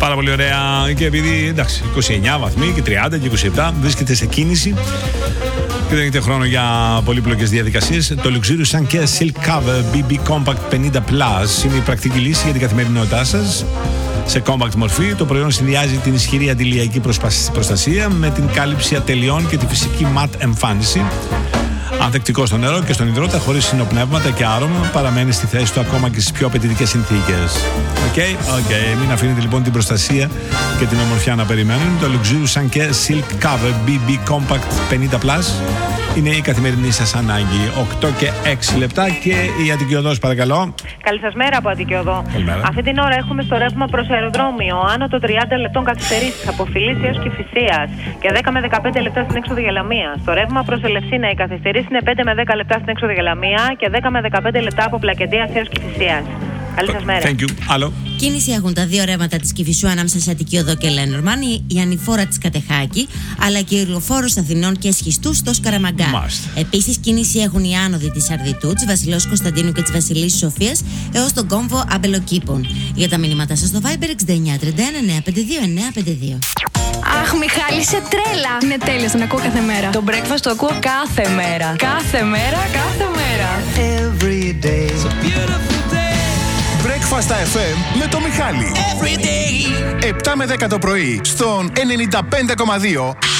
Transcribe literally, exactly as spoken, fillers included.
Πάρα πολύ ωραία. Και επειδή εντάξει, είκοσι εννιά βαθμοί και τριάντα και είκοσι επτά, βρίσκεται σε κίνηση και δεν έχετε χρόνο για πολύπλοκες διαδικασίες, το Luxurious Sunken Silk Cover μπι μπι Compact πενήντα Plus είναι η πρακτική λύση για την καθημερινότητά σας. Σε compact μορφή, το προϊόν συνδυάζει την ισχυρή αντιλιακή προστασία με την κάλυψη ατελειών και τη φυσική ματ εμφάνιση. Ανθεκτικό στο νερό και στον υδρότα, χωρίς συνοπνεύματα και άρωμα, παραμένει στη θέση του ακόμα και στις πιο απαιτητικές συνθήκες. Οκ, okay? okay. Μην αφήνετε λοιπόν την προστασία και την ομορφιά να περιμένουν. Το Luxurious Sunken Silk Cover μπι μπι Compact πενήντα Plus είναι η καθημερινή σας ανάγκη. οκτώ και έξι λεπτά και η Αττική Οδός, παρακαλώ. Καλή σας μέρα από Αττική Οδό. Καλημέρα. Αυτή την ώρα έχουμε στο ρεύμα προς αεροδρόμιο άνω των τριάντα λεπτών καθυστερήσεις από Φιλής έως Κηφισίας και δέκα με δεκαπέντε λεπτά στην έξοδο για Λαμία. Στο ρεύμα προς Ελευσίνα οι καθυστερήσεις είναι πέντε με δέκα λεπτά στην έξοδο για Λαμία και δέκα με δεκαπέντε λεπτά από Πλακεντίας έως Κηφισίας. Καλή σας μέρα. Thank you. Άλλο. Κίνηση έχουν τα δύο ρεύματα της Κηφισού ανάμεσα σε Αττική Οδό και Λένορμαν, η ανηφόρα της Κατεχάκη, αλλά και η Υλοφόρος Αθηνών και Σχιστού στο Σκαραμαγκά. Επίσης, κίνηση έχουν οι άνοδοι της Αρδιτού, της Βασιλέως Κωνσταντίνου και της Βασιλής Σοφίας έως τον κόμβο Αμπελοκήπων. Για τα μηνύματα σας στο Viber εξήντα εννιά τριάντα ένα εννιά πέντε δύο εννιά πέντε δύο. Αχ, Μιχάλη, σε τρέλα! Είναι τέλειος, τον ακούω κάθε μέρα. Το breakfast το ακούω κάθε μέρα. Κάθε μέρα, κάθε μέρα. Every day. It's a beautiful day. Breakfast εφ εμ με το Μιχάλη. Every day. επτά με δέκα το πρωί στον ενενήντα πέντε κόμμα δύο